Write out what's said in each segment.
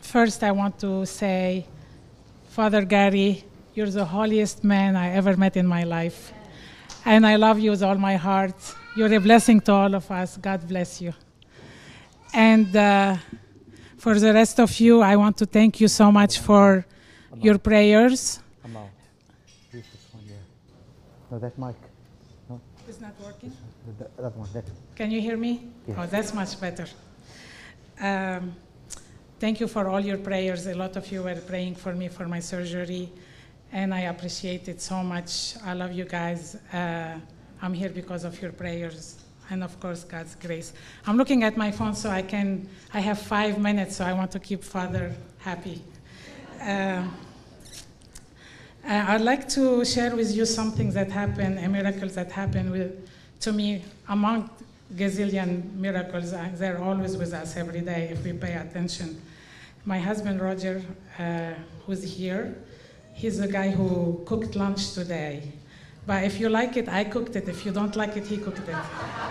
First, I want to say, Father Gary, you're the holiest man I ever met in my life. And I love you with all my heart. You're a blessing to all of us. God bless you. And for the rest of you, I want to thank you so much for your prayers. Amal, use this one, yeah. No, that mic. No, It's not working? that one, that. Can you hear me? Yes. Oh, that's much better. Thank you for all your prayers. A lot of you were praying for me for my surgery, and I appreciate it so much. I love you guys. I'm here because of your prayers, and of course, God's grace. I'm looking at my phone, so I have 5 minutes, so I want to keep Father happy. I'd like to share with you something that happened, a miracle that happened to me among gazillion miracles. They're always with us every day if we pay attention. My husband, Roger, who's here, he's the guy who cooked lunch today. But if you like it, I cooked it. If you don't like it, he cooked it.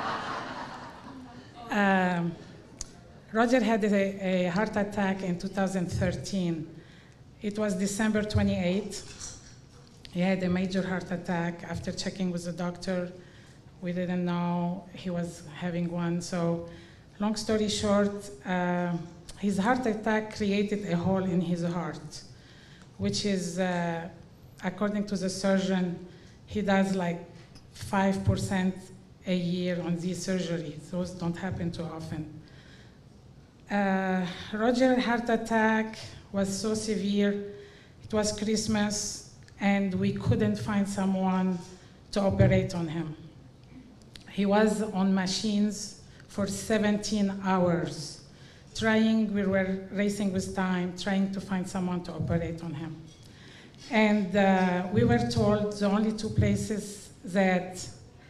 Roger had a heart attack in 2013. It was December 28th. He had a major heart attack. After checking with the doctor, we didn't know he was having one. So long story short, his heart attack created a hole in his heart, which is, according to the surgeon, he does like 5% a year on these surgeries. Those don't happen too often. Roger's heart attack was so severe. It was Christmas, and we couldn't find someone to operate on him. He was on machines for 17 hours. We were racing with time, trying to find someone to operate on him. And we were told the only two places that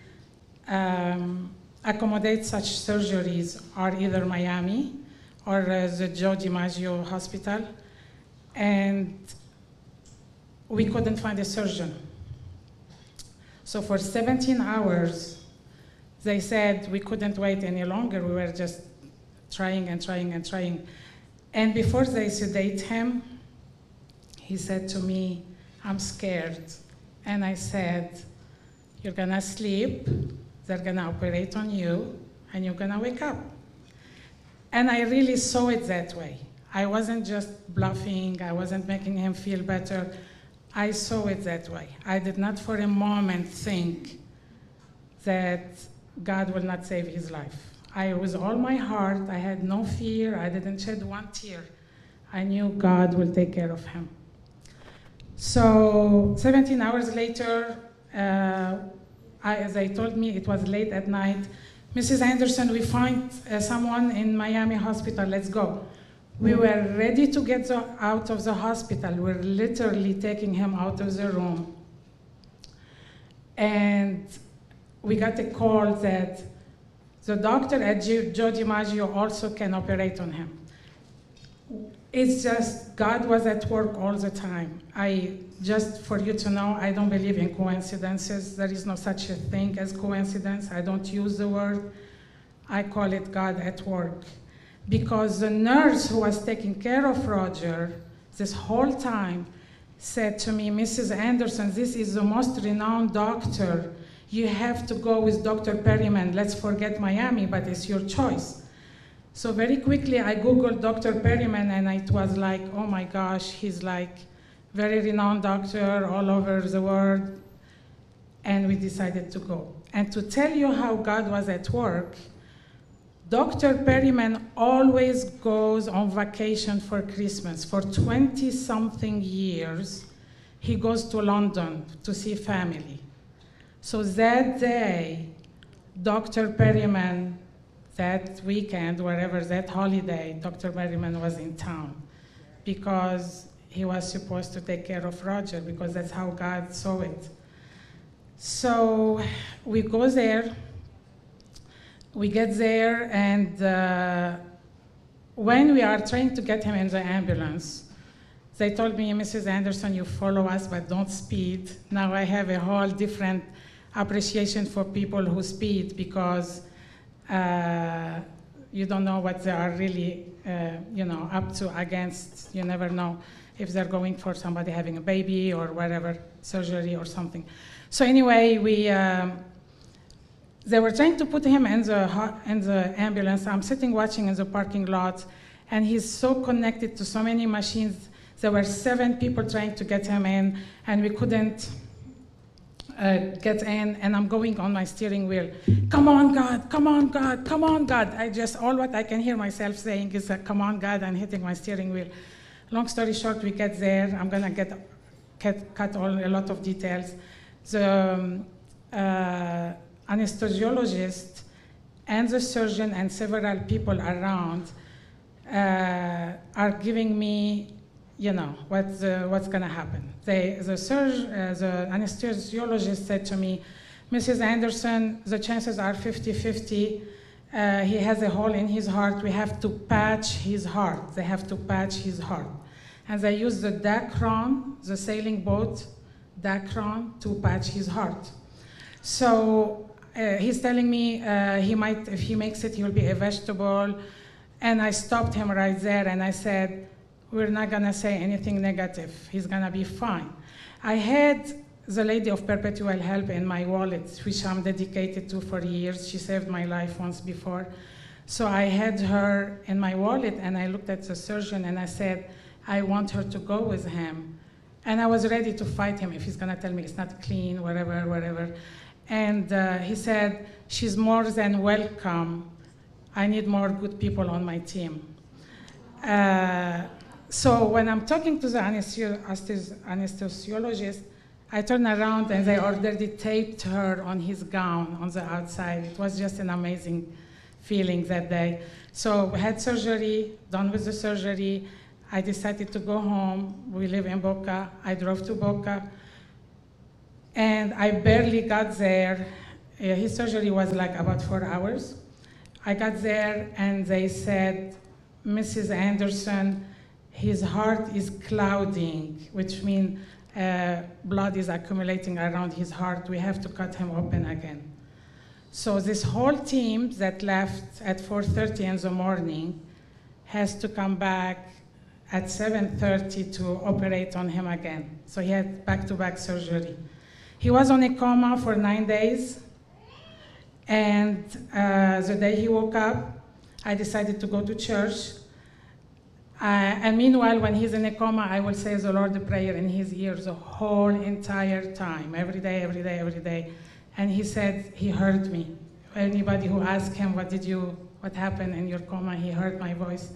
accommodate such surgeries are either Miami or the Joe DiMaggio Hospital. And we couldn't find a surgeon. So for 17 hours, they said we couldn't wait any longer. We were just trying and trying and trying. And before they sedate him, he said to me, "I'm scared." And I said, "You're gonna sleep, they're gonna operate on you, and you're gonna wake up." And I really saw it that way. I wasn't just bluffing, I wasn't making him feel better. I saw it that way. I did not for a moment think that God will not save his life. With all my heart, I had no fear, I didn't shed one tear. I knew God will take care of him. So 17 hours later, as they told me, it was late at night, "Mrs. Anderson, we find someone in Miami Hospital, let's go." We were ready to get out of the hospital. We're literally taking him out of the room. And we got a call that the doctor at Joe DiMaggio also can operate on him. It's just, God was at work all the time. Just for you to know, I don't believe in coincidences. There is no such a thing as coincidence. I don't use the word. I call it God at work. Because the nurse who was taking care of Roger this whole time said to me, "Mrs. Anderson, this is the most renowned doctor. You have to go with Dr. Perryman. Let's forget Miami, but it's your choice." So very quickly, I Googled Dr. Perryman, and it was like, oh my gosh, he's like very renowned doctor all over the world. And we decided to go. And to tell you how God was at work, Dr. Perryman always goes on vacation for Christmas. For 20-something years, he goes to London to see family. So that day, Dr. Perryman, that weekend, wherever, that holiday, Dr. Perryman was in town because he was supposed to take care of Roger, because that's how God saw it. So we go there. We get there, and when we are trying to get him in the ambulance, they told me, "Mrs. Anderson, you follow us, but don't speed." Now I have a whole different appreciation for people who speed, because you don't know what they are really up to, against, you never know if they're going for somebody having a baby or whatever, surgery or something. So anyway, they were trying to put him in the ambulance. I'm sitting watching in the parking lot, and he's so connected to so many machines. There were 7 people trying to get him in, and we couldn't get in, and I'm going on my steering wheel. Come on, God, come on, God, come on, God. All what I can hear myself saying is, come on, God, and hitting my steering wheel. Long story short, we get there. I'm gonna cut a lot of details. The anesthesiologist and the surgeon and several people around are giving me, what's going to happen. The anesthesiologist said to me, Mrs. Anderson, the chances are 50-50. He has a hole in his heart. We have to patch his heart. They have to patch his heart. And they use the Dacron, the sailing boat, Dacron, to patch his heart. So he's telling me if he makes it, he'll be a vegetable. And I stopped him right there, and I said, we're not gonna say anything negative. He's gonna be fine. I had the Lady of Perpetual Help in my wallet, which I'm dedicated to for years. She saved my life once before. So I had her in my wallet, and I looked at the surgeon, and I said, I want her to go with him. And I was ready to fight him if he's gonna tell me it's not clean, whatever. And he said, she's more than welcome. I need more good people on my team. So when I'm talking to the anesthesiologist, I turn around and they already taped her on his gown on the outside. It was just an amazing feeling that day. So we had surgery, done with the surgery. I decided to go home. We live in Boca. I drove to Boca. And I barely got there. His surgery was like about 4 hours. I got there and they said, Mrs. Anderson, his heart is clouding, which means blood is accumulating around his heart. We have to cut him open again. So this whole team that left at 4:30 in the morning has to come back at 7:30 to operate on him again. So he had back-to-back surgery. He was on a coma for 9 days. And the day he woke up, I decided to go to church. And meanwhile, when he's in a coma, I will say the Lord's Prayer in his ear the whole entire time, every day. And he said he heard me. Anybody who asked him, what happened in your coma, he heard my voice.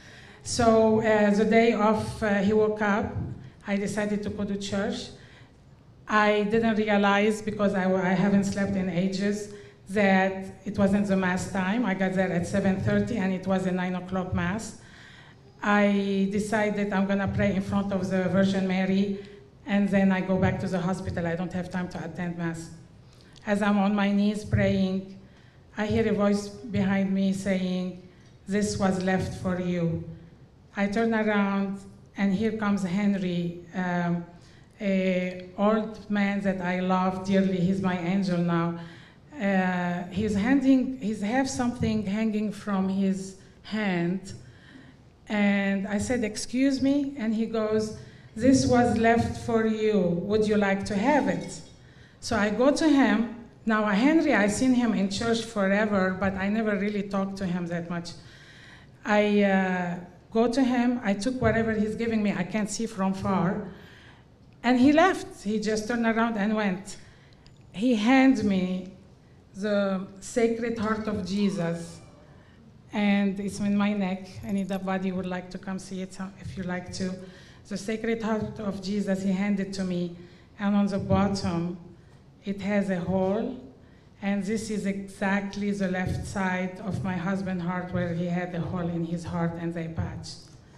So the day he woke up, I decided to go to church. I didn't realize, because I haven't slept in ages, that it wasn't the mass time. I got there at 7:30 and it was a 9 o'clock mass. I decided I'm gonna pray in front of the Virgin Mary, and then I go back to the hospital. I don't have time to attend mass. As I'm on my knees praying, I hear a voice behind me saying, this was left for you. I turn around and here comes Henry, an old man that I love dearly. He's my angel now. He's have something hanging from his hand. And I said, excuse me? And he goes, this was left for you. Would you like to have it? So I go to him. Now, Henry, I've seen him in church forever, but I never really talked to him that much. I go to him. I took whatever he's giving me. I can't see from far. And he left. He just turned around and went. He handed me the Sacred Heart of Jesus, and it's in my neck. Anybody would like to come see it if you like to. The Sacred Heart of Jesus, he handed to me, and on the bottom, it has a hole, and this is exactly the left side of my husband's heart where he had a hole in his heart and they patched.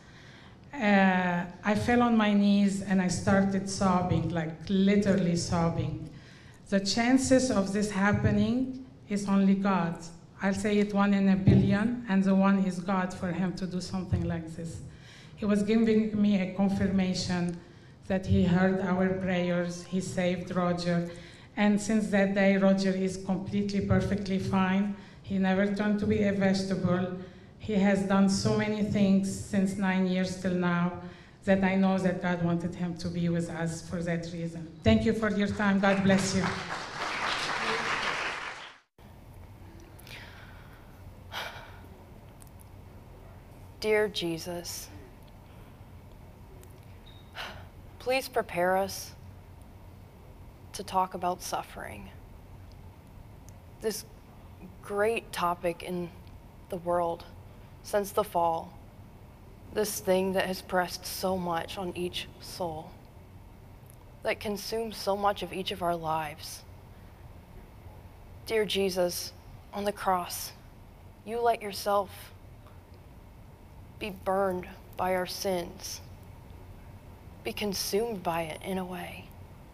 I fell on my knees and I started sobbing, like literally sobbing. The chances of this happening is only God. I'll say it 1 in a billion, and the one is God for him to do something like this. He was giving me a confirmation that he heard our prayers, he saved Roger, and since that day, Roger is completely, perfectly fine. He never turned to be a vegetable. He has done so many things since 9 years till now that I know that God wanted him to be with us for that reason. Thank you for your time. God bless you. Dear Jesus, please prepare us to talk about suffering. This great topic in the world since the fall, this thing that has pressed so much on each soul, that consumes so much of each of our lives. Dear Jesus, on the cross, you let yourself be burned by our sins, be consumed by it in a way.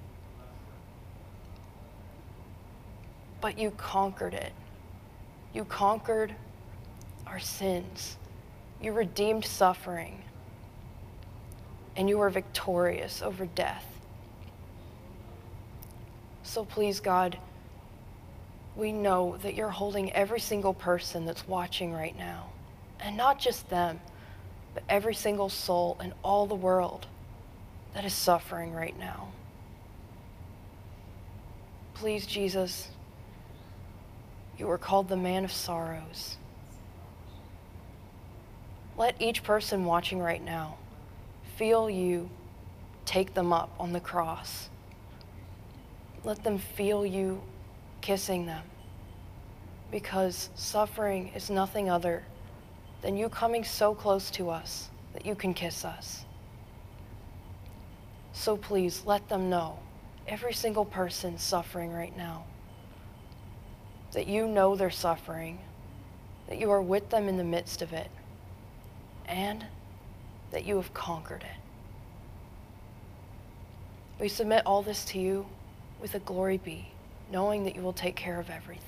But you conquered it. You conquered our sins. You redeemed suffering. And you were victorious over death. So please, God, we know that you're holding every single person that's watching right now. And not just them, but every single soul in all the world that is suffering right now. Please, Jesus, you are called the man of sorrows. Let each person watching right now feel you take them up on the cross. Let them feel you kissing them, because suffering is nothing other than you coming so close to us that you can kiss us. So please let them know, every single person suffering right now, that you know they're suffering, that you are with them in the midst of it, and that you have conquered it. We submit all this to you with a glory be, knowing that you will take care of everything.